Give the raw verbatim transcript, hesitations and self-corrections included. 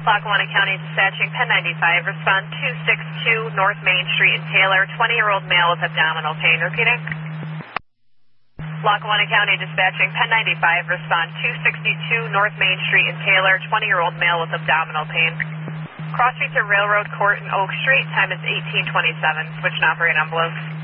Lackawanna County dispatching Penn ninety-five. Respond two six two North Main Street in Taylor. twenty-year-old male with abdominal pain. Repeating. Lackawanna County dispatching Penn ninety-five. Respond two sixty-two North Main Street in Taylor. twenty-year-old male with abdominal pain. Cross street to Railroad Court in Oak Street. Time is eighteen twenty-seven. Switch and operate envelope.